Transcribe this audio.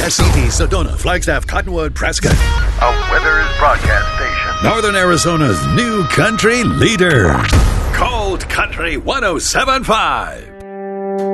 WSCT, Sedona, Flagstaff, Cottonwood, Prescott. A Withers broadcast station. Northern Arizona's new country leader. Cold Country 107.5.